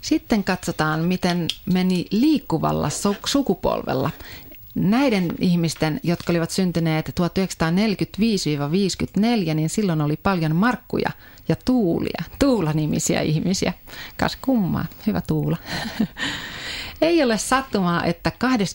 Sitten katsotaan, miten meni liikkuvalla sukupolvella. Näiden ihmisten, jotka olivat syntyneet 1945-54, niin silloin oli paljon Markkuja ja Tuulia, Tuula-nimisiä ihmisiä. Kas kummaa, hyvä Tuula. Ei ole sattumaa, että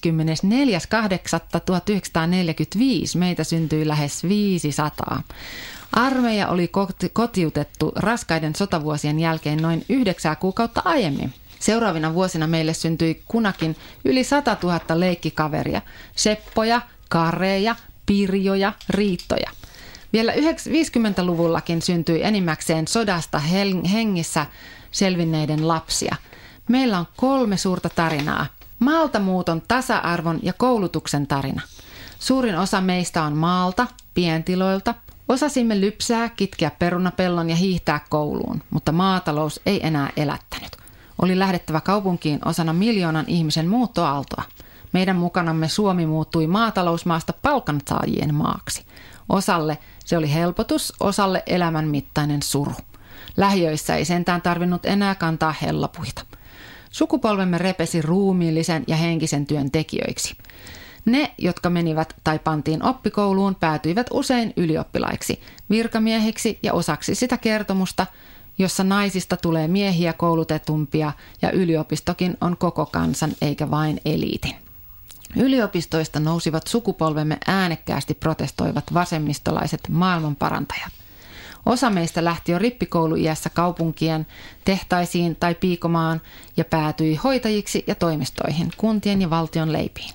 24.8.1945 meitä syntyi lähes 500. Armeija oli kotiutettu raskaiden sotavuosien jälkeen noin 9 kuukautta aiemmin. Seuraavina vuosina meille syntyi kunakin yli 100 000 leikkikaveria, seppoja, kareja, pirjoja, riittoja. Vielä 50-luvullakin syntyi enimmäkseen sodasta hengissä selvinneiden lapsia. Meillä on 3 suurta tarinaa. Maaltamuuton, tasa-arvon ja koulutuksen tarina. Suurin osa meistä on maalta, pientiloilta. Osasimme lypsää, kitkeä perunapellon ja hiihtää kouluun, mutta maatalous ei enää elättänyt. Oli lähdettävä kaupunkiin osana miljoonan ihmisen muuttoaaltoa. Meidän mukanamme Suomi muuttui maatalousmaasta palkansaajien maaksi. Osalle se oli helpotus, osalle elämän mittainen suru. Lähiöissä ei sentään tarvinnut enää kantaa hellapuita. Sukupolvemme repesi ruumiillisen ja henkisen työn tekijöiksi. Ne, jotka menivät tai pantiin oppikouluun, päätyivät usein ylioppilaiksi, virkamiehiksi ja osaksi sitä kertomusta, jossa naisista tulee miehiä koulutetumpia ja yliopistokin on koko kansan eikä vain eliitin. Yliopistoista nousivat sukupolvemme äänekkäästi protestoivat vasemmistolaiset maailmanparantajat. Osa meistä lähti jo rippikouluiässä kaupunkien, tehtaisiin tai piikomaan ja päätyi hoitajiksi ja toimistoihin, kuntien ja valtion leipiin.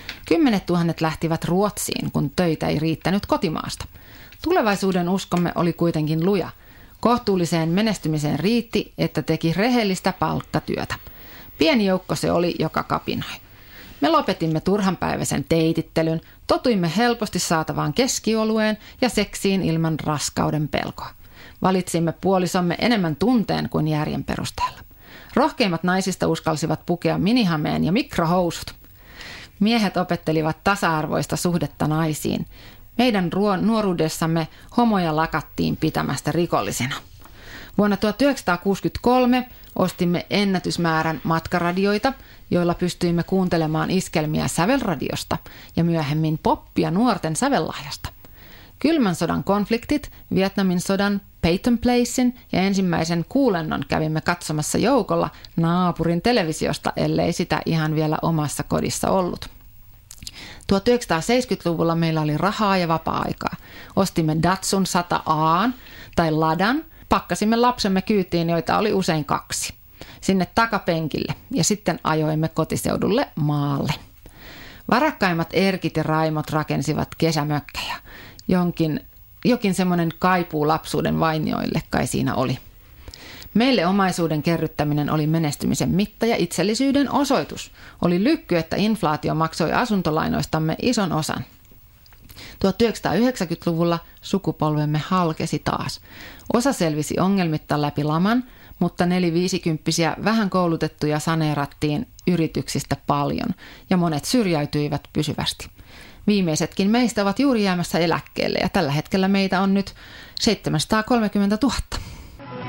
10 000 lähtivät Ruotsiin, kun töitä ei riittänyt kotimaasta. Tulevaisuuden uskomme oli kuitenkin luja. Kohtuulliseen menestymiseen riitti, että teki rehellistä palkkatyötä. Pieni joukko se oli, joka kapinoi. Me lopetimme turhanpäiväisen teitittelyn, totuimme helposti saatavaan keskiolueen ja seksiin ilman raskauden pelkoa. Valitsimme puolisomme enemmän tunteen kuin järjen perusteella. Rohkeimmat naisista uskalsivat pukea minihameen ja mikrohousut. Miehet opettelivat tasa-arvoista suhdetta naisiin. Meidän nuoruudessamme homoja lakattiin pitämästä rikollisena. Vuonna 1963 ostimme ennätysmäärän matkaradioita, joilla pystyimme kuuntelemaan iskelmiä sävelradiosta ja myöhemmin poppia nuorten sävellahjasta. Kylmän sodan konfliktit, Vietnamin sodan, Peyton Placen ja ensimmäisen kuulennon kävimme katsomassa joukolla naapurin televisiosta, ellei sitä ihan vielä omassa kodissa ollut. 1970-luvulla meillä oli rahaa ja vapaa-aikaa. Ostimme Datsun 100A:n tai Ladan, pakkasimme lapsemme kyytiin, joita oli usein 2, sinne takapenkille ja sitten ajoimme kotiseudulle maalle. Varakkaimmat Erkit ja Raimot rakensivat kesämökkejä. Jokin semmoinen kaipuu lapsuuden vainioille kai siinä oli. Meille omaisuuden kerryttäminen oli menestymisen mitta ja itsellisyyden osoitus. Oli lykky, että inflaatio maksoi asuntolainoistamme ison osan. 1990-luvulla sukupolvemme halkesi taas. Osa selvisi ongelmitta läpi laman, mutta 4-50-vuotiaita vähän koulutettuja saneerattiin yrityksistä paljon ja monet syrjäytyivät pysyvästi. Viimeisetkin meistä ovat juuri jäämässä eläkkeelle ja tällä hetkellä meitä on nyt 730 000.